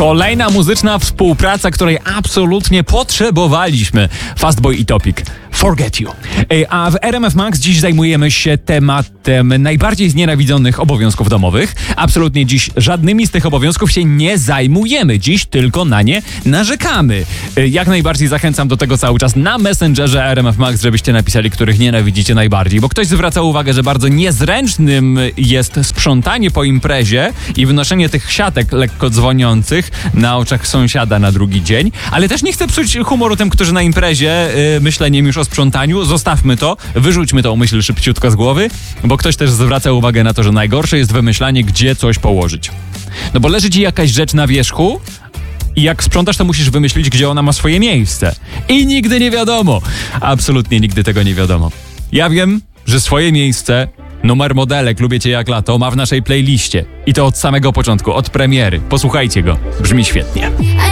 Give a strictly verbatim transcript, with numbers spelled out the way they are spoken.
Kolejna muzyczna współpraca, której absolutnie potrzebowaliśmy. Fastboy i Topic. Forget You. A w R M F Max dziś zajmujemy się tematem najbardziej znienawidzonych obowiązków domowych. Absolutnie dziś żadnymi z tych obowiązków się nie zajmujemy. Dziś tylko na nie narzekamy. Jak najbardziej zachęcam do tego cały czas na Messengerze R M F Max, żebyście napisali, których nienawidzicie najbardziej. Bo ktoś zwraca uwagę, że bardzo niezręcznym jest sprzątanie po imprezie i wynoszenie tych siatek lekko dzwoniących na oczach sąsiada na drugi dzień. Ale też nie chcę psuć humoru tym, którzy na imprezie yy, myśleniem już o sprzątaniu. Zostawmy to, wyrzućmy tą myśl szybciutko z głowy, bo ktoś też zwraca uwagę na to, że najgorsze jest wymyślanie, gdzie coś położyć. No bo leży ci jakaś rzecz na wierzchu i jak sprzątasz, to musisz wymyślić, gdzie ona ma swoje miejsce. I nigdy nie wiadomo. Absolutnie nigdy tego nie wiadomo. Ja wiem, że swoje miejsce, numer modelek Lubię Cię jak lato, ma w naszej playliście. I to od samego początku, od premiery. Posłuchajcie go. Brzmi świetnie.